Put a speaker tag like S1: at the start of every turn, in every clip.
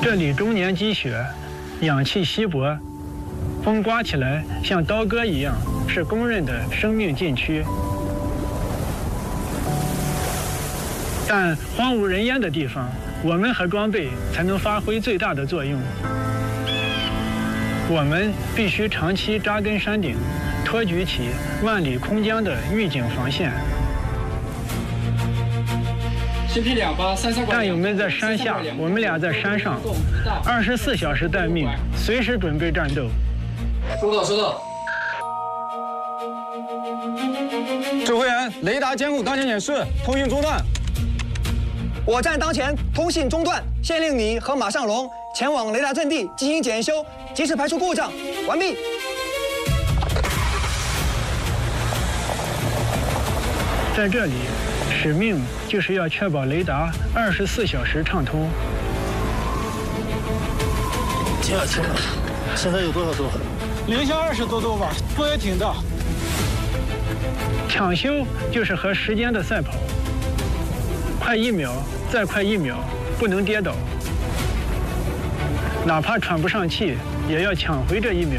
S1: 这里终年积雪，氧气稀薄，风刮起来像刀割一样，是公认的生命禁区。但荒无人烟的地方，我们和装备才能发挥最大的作用。我们必须长期扎根山顶，托举起万里空疆的预警防线。战友们在山下，我们俩在山上，24小时待命，随时准备战斗。
S2: 收到，收到。
S3: 指挥员，雷达监控当前显示通讯中断。
S4: 我站当前，通信中断，现令你和马尚龙前往雷达阵地进行检修，及时排除故障。完毕。
S1: 在这里，使命就是要确保雷达24小时畅通。
S5: 停了，停了，现在有多少度？0下20多度吧，风也挺大。
S1: 抢修就是和时间的赛跑，快1秒，再快1秒，不能跌倒。哪怕喘不上气，也要抢回这1秒。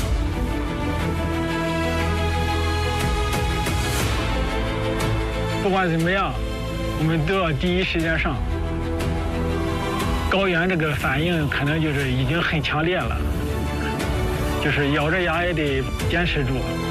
S1: 不管怎么样，我们都要第一时间上。高原这个反应可能就是已经很强烈了，就是咬着牙也得坚持住。